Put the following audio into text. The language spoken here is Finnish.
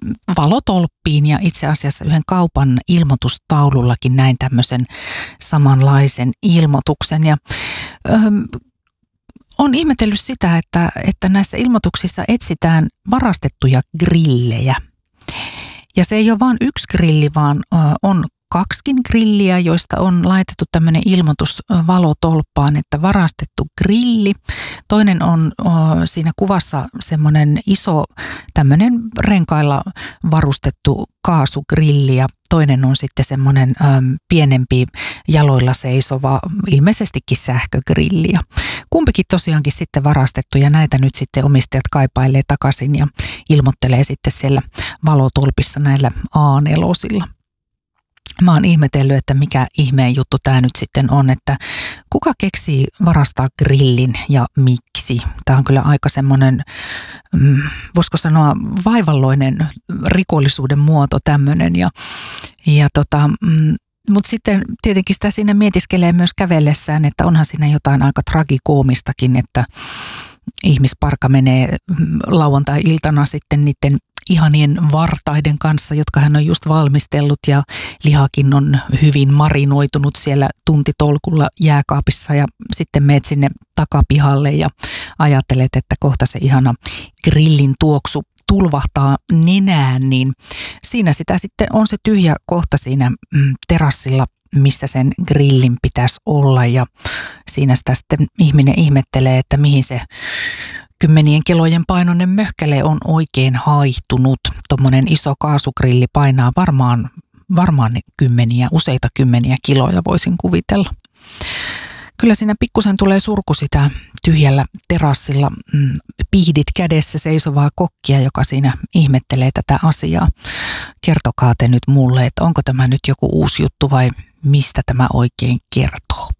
valotolppiin ja itse asiassa yhden kaupan ilmoitustaulullakin näin tämmöisen samanlaisen ilmoituksen. Ja on ihmetellyt sitä, että näissä ilmoituksissa etsitään varastettuja grillejä. Ja se ei ole vain yksi grilli, vaan on kaksikin grilliä, joista on laitettu tämmöinen ilmoitus valotolppaan, että varastettu grilli. Toinen on siinä kuvassa semmoinen iso tämmöinen renkailla varustettu kaasugrilli ja toinen on sitten semmoinen pienempi jaloilla seisova, ilmeisestikin sähkögrilli. Ja kumpikin tosiaankin sitten varastettu ja näitä nyt sitten omistajat kaipailee takaisin ja ilmoittelee sitten siellä valotolpissa näillä A4:illa. Mä oon ihmetellyt, että mikä ihmeen juttu tämä nyt sitten on, että kuka keksii varastaa grillin ja miksi. Tämä on kyllä aika semmoinen, voisiko sanoa vaivalloinen rikollisuuden muoto tämmöinen. Mutta sitten tietenkin sitä siinä mietiskelee myös kävellessään, että onhan siinä jotain aika tragikoomistakin, että ihmisparka menee lauantai-iltana sitten niiden ihanien vartaiden kanssa, jotka hän on just valmistellut ja lihakin on hyvin marinoitunut siellä tuntitolkulla jääkaapissa ja sitten meet sinne takapihalle ja ajattelet, että kohta se ihana grillin tuoksu tulvahtaa nenään, niin siinä sitä sitten on se tyhjä kohta siinä terassilla, missä sen grillin pitäisi olla ja siinä sitä sitten ihminen ihmettelee, että mihin se 10 kilojen painoinen möhkäle on oikein haihtunut. Tuommoinen iso kaasugrilli painaa varmaan useita kymmeniä kiloja voisin kuvitella. Kyllä siinä pikkusen tulee surku sitä tyhjällä terassilla pihdit kädessä seisovaa kokkia, joka siinä ihmettelee tätä asiaa. Kertokaa te nyt mulle, että onko tämä nyt joku uusi juttu vai mistä tämä oikein kertoo?